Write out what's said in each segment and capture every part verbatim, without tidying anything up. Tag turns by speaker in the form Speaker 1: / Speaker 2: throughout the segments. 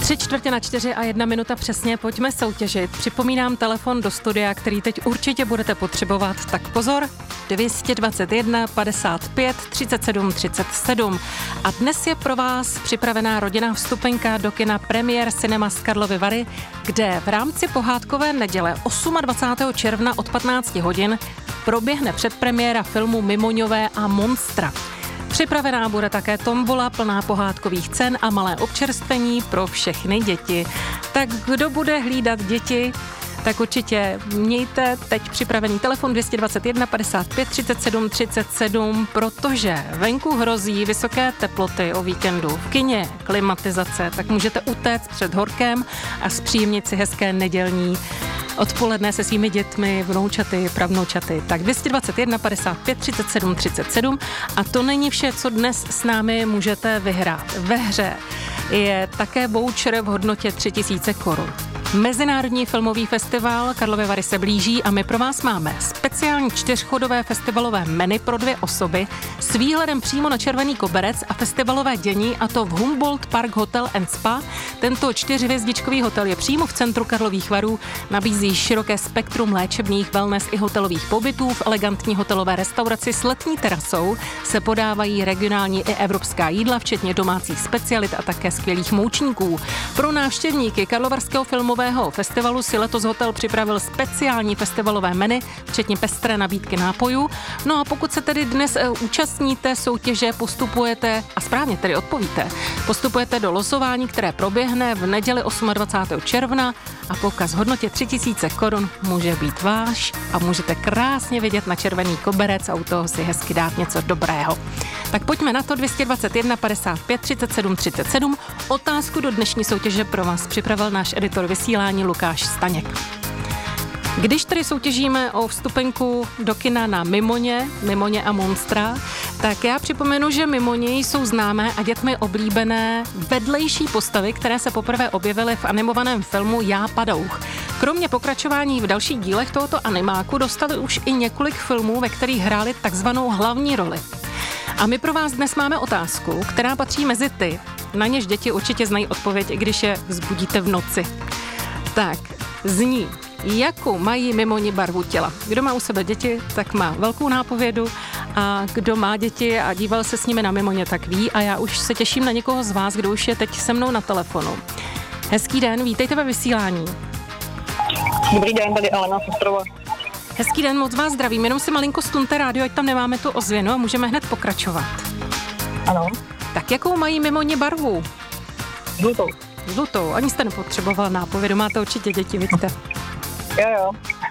Speaker 1: Tři čtvrtě na čtyři a jedna minuta přesně, pojďme soutěžit. Připomínám telefon do studia, který teď určitě budete potřebovat, tak pozor, dvě stě dvacet jedna padesát pět třicet sedm třicet sedm. A dnes je pro vás připravená rodinná vstupenka do kina Premier Cinema z Karlovy Vary, kde v rámci pohádkové neděle dvacátého osmého června od patnácti hodin proběhne předpremiéra filmu Mimoňové a Monstra. Připravená bude také tombola plná pohádkových cen a malé občerstvení pro všechny děti. Tak kdo bude hlídat děti, tak určitě mějte teď připravený telefon dvě stě dvacet jedna padesát pět třicet sedm třicet sedm, protože venku hrozí vysoké teploty o víkendu. V kině klimatizace, tak můžete utéct před horkem a zpříjemnit si hezké nedělní odpoledne se svými dětmi, vnoučaty, pravnoučaty. Tak dvě stě dvacet jedna padesát pět třicet sedm třicet sedm a to není vše, co dnes s námi můžete vyhrát. Ve hře je také voucher v hodnotě tři tisíce korun. Mezinárodní filmový festival Karlovy Vary se blíží a my pro vás máme speciální čtyřchodové festivalové menu pro dvě osoby s výhledem přímo na Červený koberec a festivalové dění, a to v Humboldt Park Hotel and Spa. Tento čtyřhvězdičkový hotel je přímo v centru Karlových Varů, nabízí široké spektrum léčebných, wellness i hotelových pobytů. V elegantní hotelové restauraci s letní terasou se podávají regionální i evropská jídla, včetně domácích specialit a také skvělých moučníků. Pro návštěvníky Karlovarského filmového festivalu si letos hotel připravil speciální festivalové menu, včetně pestré nabídky nápojů. No a pokud se tedy dnes účastníte soutěže, postupujete, a správně tedy odpovíte, postupujete do losování, které proběhne v neděli dvacátého osmého června a poukaz v hodnotě tři tisíce korun může být váš a můžete krásně vidět na Červený koberec a u toho si hezky dát něco dobrého. Tak pojďme na to, dvě stě dvacet jedna padesát pět třicet sedm třicet sedm. Otázku do dnešní soutěže pro vás připravil náš editor vysílání Lukáš Staněk. Když tedy soutěžíme o vstupenku do kina na Mimoně, Mimoně a Monstra, tak já připomenu, že Mimoně jsou známé a dětmi oblíbené vedlejší postavy, které se poprvé objevily v animovaném filmu Já padouch. Kromě pokračování v dalších dílech tohoto animáku dostali už i několik filmů, ve kterých hráli takzvanou hlavní roli. A my pro vás dnes máme otázku, která patří mezi ty, na něž děti určitě znají odpověď, i když je vzbudíte v noci. Tak, zní, jakou mají mimoni barvu těla. Kdo má u sebe děti, tak má velkou nápovědu, a kdo má děti a díval se s nimi na Mimoně, tak ví, a já už se těším na někoho z vás, kdo už je teď se mnou na telefonu. Hezký den, vítejte ve vysílání.
Speaker 2: Dobrý den, tady Alena Sestrova.
Speaker 1: Hezký den, moc vás zdravím, jenom si malinko stunte rádio, ať tam nemáme tu ozvěnu a můžeme hned pokračovat.
Speaker 2: Ano.
Speaker 1: Tak jakou mají mimoni barvu?
Speaker 2: Žlutou.
Speaker 1: Žlutou, ani jste nepotřebovala nápovědu, máte určitě děti, vidíte?
Speaker 2: Jo, jo.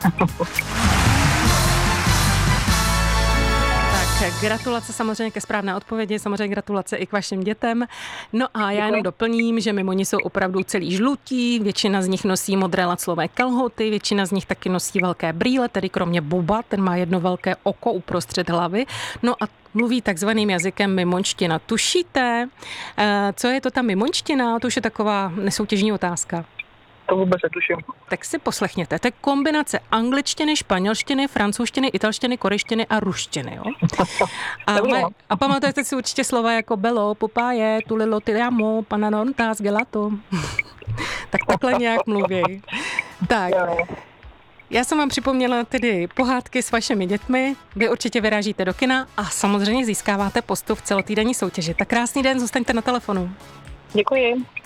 Speaker 1: Tak gratulace samozřejmě ke správné odpovědi, samozřejmě gratulace i k vašim dětem. No a já jenom doplním, že mimoni jsou opravdu celý žlutí, většina z nich nosí modré laclové kalhoty, většina z nich taky nosí velké brýle, tedy kromě Boba, ten má jedno velké oko uprostřed hlavy. No a mluví takzvaným jazykem mimonština. Tušíte, co je to ta mimonština? To už je taková nesoutěžní otázka.
Speaker 2: To vůbec netuším.
Speaker 1: Tak si poslechněte. To je kombinace angličtiny, španělštiny, francouzštiny, italštiny, korejštiny a ruštiny. Jo? A, maj, a pamatujete si určitě slova jako bello, popáje, tulilo, tyliamo, pananontas, gelato. Tak takhle nějak mluví. Tak. Já jsem vám připomněla tedy pohádky s vašimi dětmi. Vy určitě vyrážíte do kina a samozřejmě získáváte postup v celotýdenní soutěži. Tak krásný den, zůstaňte na telefonu.
Speaker 2: Děkuji.